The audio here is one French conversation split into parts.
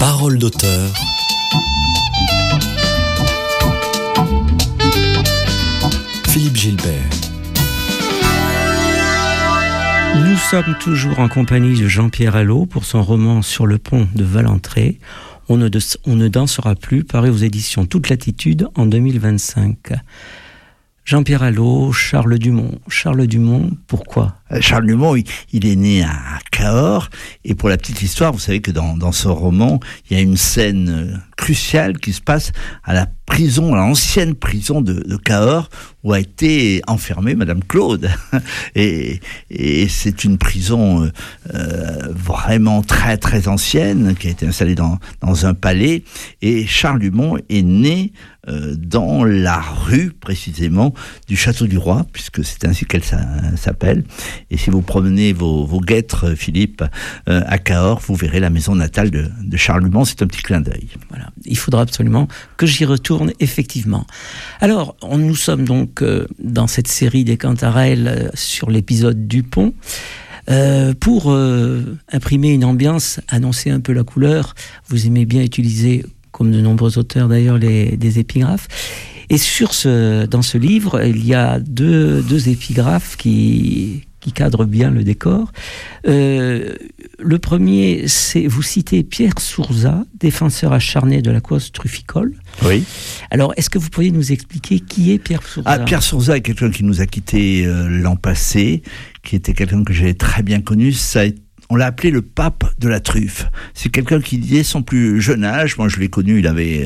Parole d'auteur. Philippe Gilbert. Nous sommes toujours en compagnie de Jean-Pierre Allot pour son roman Sur le pont de Valentré. On ne dansera plus, paru aux éditions Toute Latitude en 2025. Jean-Pierre Allot, Charles Dumont. Charles Dumont, pourquoi ? Charles Dumont, il est né à Cahors, et pour la petite histoire, vous savez que dans ce roman, il y a une scène cruciale qui se passe à la prison, à l'ancienne prison de Cahors, où a été enfermée Madame Claude. Et c'est une prison vraiment très très ancienne, qui a été installée dans un palais, et Charles Dumont est né dans la rue, précisément, du Château du Roi, puisque c'est ainsi qu'elle s'appelle. Et si vous promenez vos guêtres, Philippe, à Cahors, vous verrez la maison natale de Charles Dumont. C'est un petit clin d'œil. Voilà, il faudra absolument que j'y retourne, effectivement. Alors, nous sommes donc dans cette série des Cantarelles sur l'épisode du pont. Pour imprimer une ambiance, annoncer un peu la couleur, vous aimez bien utiliser, comme de nombreux auteurs d'ailleurs, des épigraphes. Et dans ce livre, il y a deux épigraphes qui cadrent bien le décor. Le premier, c'est, vous citez Pierre Sourzat, défenseur acharné de la cause trufficole. Oui. Alors, est-ce que vous pourriez nous expliquer qui est Pierre Sourzat ? Pierre Sourzat est quelqu'un qui nous a quittés l'an passé, qui était quelqu'un que j'ai très bien connu. On l'a appelé le pape de la truffe. C'est quelqu'un qui, dès son plus jeune âge, moi je l'ai connu, il avait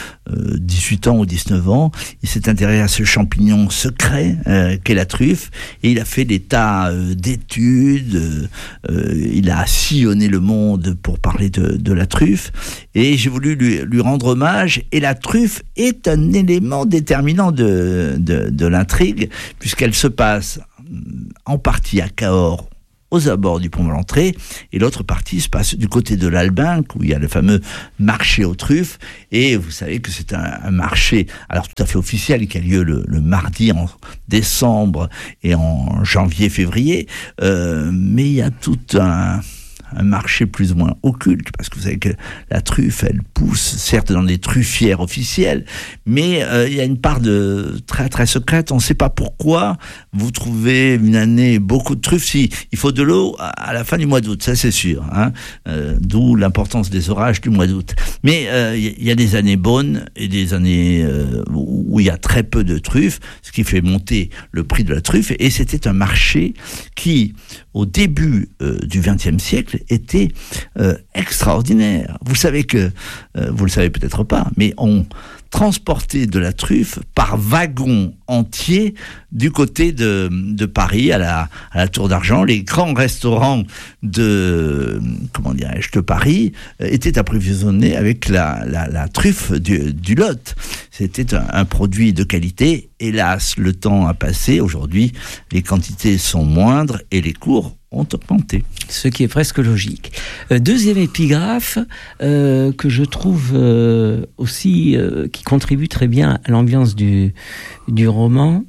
18 ans ou 19 ans, il s'est intéressé à ce champignon secret qu'est la truffe, et il a fait des tas d'études, il a sillonné le monde pour parler de la truffe, et j'ai voulu lui rendre hommage, et la truffe est un élément déterminant de l'intrigue, puisqu'elle se passe en partie à Cahors, aux abords du pont Valentré, et l'autre partie se passe du côté de l'Albinque, où il y a le fameux marché aux truffes, et vous savez que c'est un marché, alors tout à fait officiel, qui a lieu le mardi en décembre et en janvier-février, mais il y a tout un marché plus ou moins occulte, parce que vous savez que la truffe, elle pousse certes dans des truffières officielles, mais il y a une part de très très secrète. On ne sait pas pourquoi vous trouvez une année beaucoup de truffes. Si il faut de l'eau à la fin du mois d'août, ça c'est sûr, hein, d'où l'importance des orages du mois d'août. Mais il y a des années bonnes et des années où il y a très peu de truffes, ce qui fait monter le prix de la truffe. Et c'était un marché qui, au début du XXe siècle, était extraordinaire. Vous savez que, vous le savez peut-être pas, mais on transportait de la truffe par wagon entier du côté de Paris à la Tour d'Argent. Les grands restaurants de Paris étaient approvisionnés avec la truffe du Lot. C'était un produit de qualité. Hélas, le temps a passé. Aujourd'hui, les quantités sont moindres et les cours ont augmenté. Ce qui est presque logique. Deuxième épigraphe que je trouve aussi qui contribue très bien à l'ambiance du roman.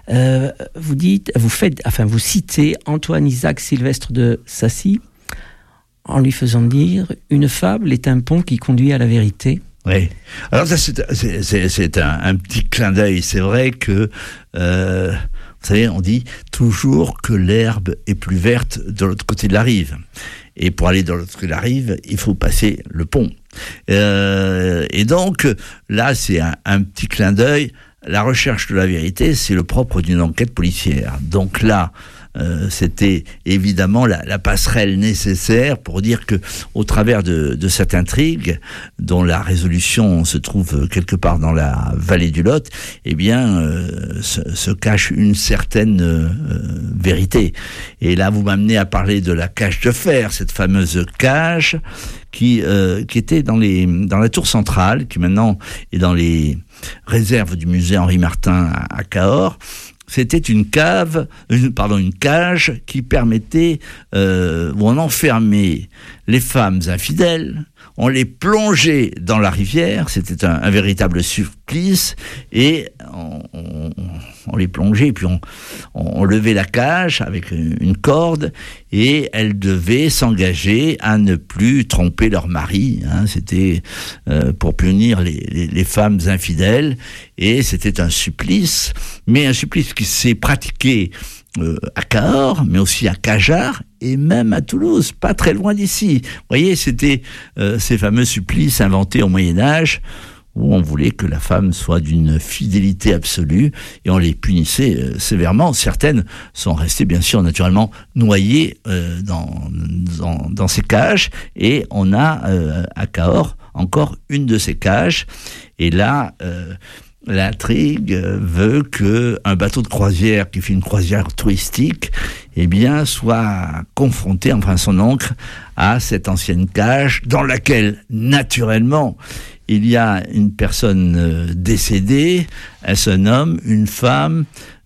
Vous citez Antoine Isaac Sylvestre de Sacy en lui faisant dire « Une fable est un pont qui conduit à la vérité ». Oui. Alors ça c'est un petit clin d'œil. C'est vrai que vous savez, on dit toujours que l'herbe est plus verte de l'autre côté de la rive. Et pour aller de l'autre côté de la rive, il faut passer le pont. Et donc, là, c'est un petit clin d'œil. La recherche de la vérité, c'est le propre d'une enquête policière. Donc là, c'était évidemment la passerelle nécessaire pour dire que, au travers de cette intrigue, dont la résolution se trouve quelque part dans la vallée du Lot, eh bien, se cache une certaine vérité. Et là, vous m'amenez à parler de la cage de fer, cette fameuse cage qui était dans la tour centrale, qui maintenant est dans les réserves du musée Henri Martin à Cahors. C'était une cage qui permettait, où on enfermait les femmes infidèles, on les plongeait dans la rivière, c'était un véritable supplice, et on les plongeait, et puis on levait la cage avec une corde, et elles devaient s'engager à ne plus tromper leur mari, hein. C'était pour punir les femmes infidèles, et c'était un supplice, mais un supplice qui s'est pratiqué à Cahors, mais aussi à Cajarc, et même à Toulouse, pas très loin d'ici. Vous voyez, c'était ces fameux supplices inventés au Moyen-Âge, où on voulait que la femme soit d'une fidélité absolue, et on les punissait sévèrement. Certaines sont restées, bien sûr, naturellement, noyées dans ces cages, et on a à Cahors encore une de ces cages, et là... l'intrigue veut que un bateau de croisière qui fait une croisière touristique, eh bien, soit confronté, enfin son oncle, à cette ancienne cage dans laquelle, naturellement, il y a une personne décédée, est-ce un homme, une femme,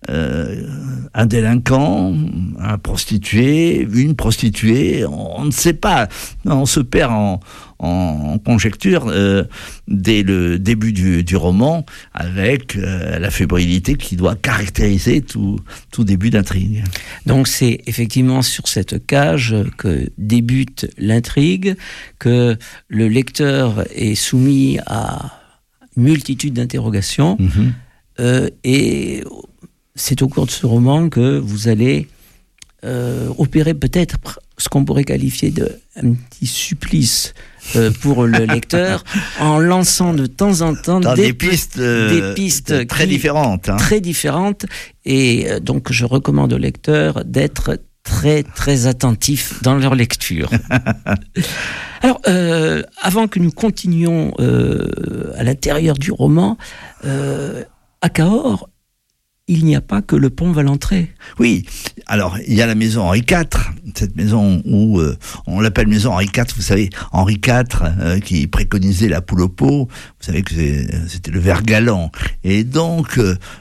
un délinquant, un prostitué, une prostituée, on ne sait pas, on se perd en conjecture dès le début du roman, avec la fébrilité qui doit caractériser tout début d'intrigue. Donc c'est effectivement sur cette cage que débute l'intrigue, que le lecteur est soumis à une multitude d'interrogations, et c'est au cours de ce roman que vous allez opérer peut-être ce qu'on pourrait qualifier d'un petit supplice pour le lecteur, en lançant de temps en temps des pistes très différentes. Hein. Très différentes. Et donc je recommande aux lecteurs d'être très très attentifs dans leur lecture. Alors, avant que nous continuions à l'intérieur du roman, à Cahors, il n'y a pas que le pont Valentré. Oui, alors il y a la maison Henri IV, cette maison où on l'appelle maison Henri IV, vous savez, Henri IV qui préconisait la poule au pot, vous savez que c'était le ver galant. Et donc,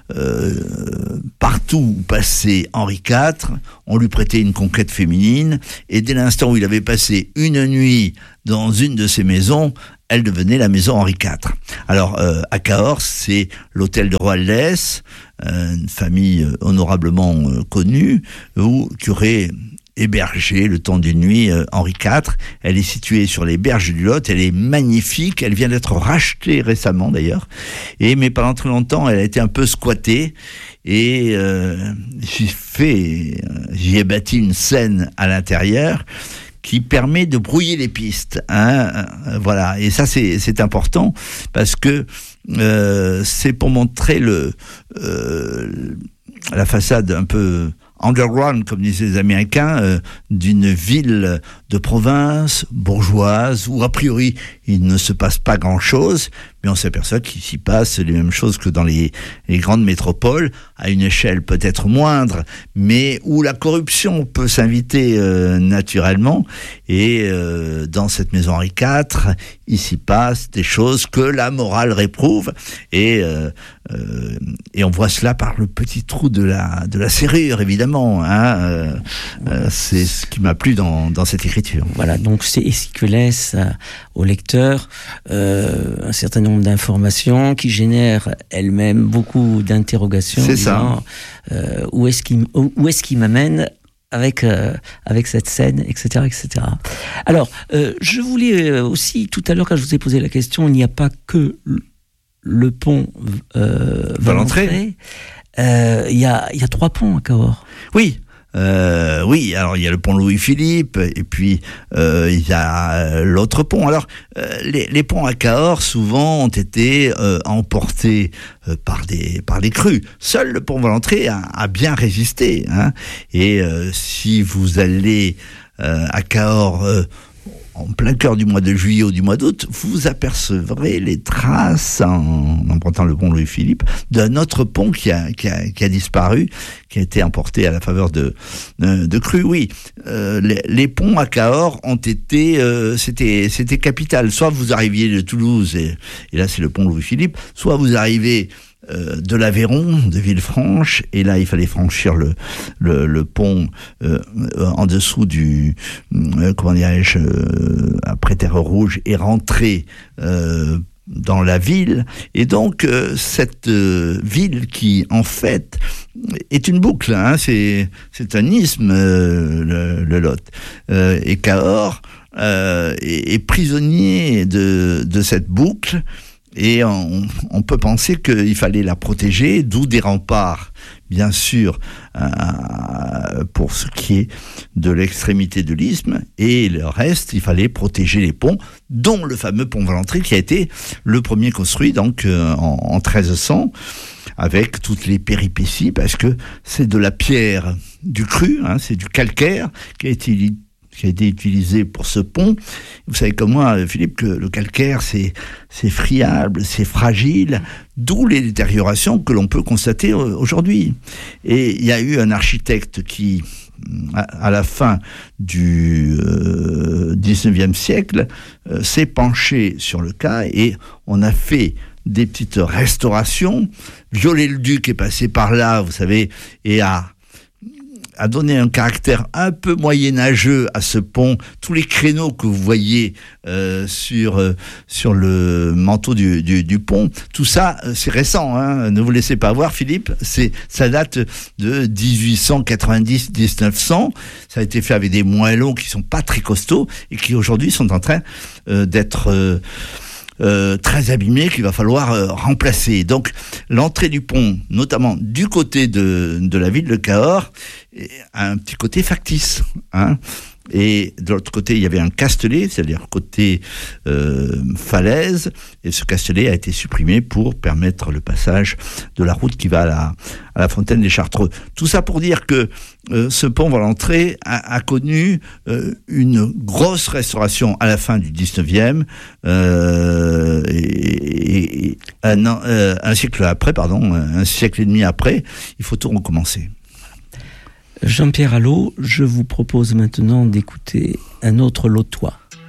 partout où passait Henri IV, on lui prêtait une conquête féminine, et dès l'instant où il avait passé une nuit dans une de ces maisons, elle devenait la maison Henri IV. Alors, à Cahors, c'est l'hôtel de Roaldès, une famille honorablement connue, qui aurait hébergé le temps d'une nuit Henri IV. Elle est située sur les berges du Lot, elle est magnifique, elle vient d'être rachetée récemment d'ailleurs, mais pendant très longtemps, elle a été un peu squattée, et j'y ai bâti une scène à l'intérieur, qui permet de brouiller les pistes, hein, voilà. Et ça, c'est important, parce que c'est pour montrer la façade un peu underground, comme disaient les Américains, d'une ville de province, bourgeoise, où a priori il ne se passe pas grand-chose, mais on s'aperçoit qu'il s'y passe les mêmes choses que dans les grandes métropoles, à une échelle peut-être moindre, mais où la corruption peut s'inviter naturellement, et dans cette maison Henri IV, il s'y passe des choses que la morale réprouve, et on voit cela par le petit trou de la serrure, évidemment, hein, c'est ce qui m'a plu dans cette écriture. Voilà, donc c'est ce que laisse au lecteur un certain nombre d'informations qui génèrent elles-mêmes beaucoup d'interrogations. C'est ça. Où est-ce qu'il m'amène avec cette scène, etc., etc. Alors, je voulais aussi, tout à l'heure, quand je vous ai posé la question, il n'y a pas que le pont Valentré. Il y a 3 ponts à Cahors. Oui. Oui, alors il y a le pont Louis-Philippe, et puis il y a l'autre pont. Alors les ponts à Cahors souvent ont été emportés par des crues. Seul le pont Valentré a bien résisté, hein. Et si vous allez à Cahors en plein cœur du mois de juillet ou du mois d'août, vous apercevrez les traces, en empruntant le pont Louis-Philippe, d'un autre pont qui a disparu, qui a été emporté à la faveur de crues. Oui, les ponts à Cahors ont été, c'était capital. Soit vous arriviez de Toulouse, et là c'est le pont Louis-Philippe, soit vous arrivez de l'Aveyron, de Villefranche, et là il fallait franchir le pont en dessous du comment dirais-je après Terre Rouge et rentrer dans la ville, et donc cette ville qui en fait est une boucle, hein, c'est un isthme, le Lot, et Cahors est prisonnier de cette boucle, et on peut penser qu'il fallait la protéger, d'où des remparts, bien sûr, pour ce qui est de l'extrémité de l'isthme, et le reste, il fallait protéger les ponts, dont le fameux pont Valentré, qui a été le premier construit donc en 1300, avec toutes les péripéties, parce que c'est de la pierre du cru, hein, c'est du calcaire qui a été utilisé pour ce pont. Vous savez comme moi, Philippe, que le calcaire, c'est friable, c'est fragile, d'où les détériorations que l'on peut constater aujourd'hui. Et il y a eu un architecte qui, à la fin du 19e siècle, s'est penché sur le cas, et on a fait des petites restaurations. Viollet-le-Duc est passé par là, vous savez, et a donné un caractère un peu moyenâgeux à ce pont. Tous les créneaux que vous voyez sur le manteau du pont, tout ça, c'est récent, hein. Ne vous laissez pas voir, Philippe. Ça date de 1890-1900. Ça a été fait avec des moellons qui sont pas très costauds et qui aujourd'hui sont en train d'être très abîmés, qu'il va falloir remplacer. Donc l'entrée du pont, notamment du côté de la ville de Cahors, a un petit côté factice, hein. Et de l'autre côté, il y avait un castelet, c'est-à-dire côté falaise, et ce castelet a été supprimé pour permettre le passage de la route qui va à la fontaine des Chartreux. Tout ça pour dire que ce pont Valentré a connu une grosse restauration à la fin du 19e, et un siècle et demi après, il faut tout recommencer. Jean-Pierre Allot, je vous propose maintenant d'écouter un autre Lotois.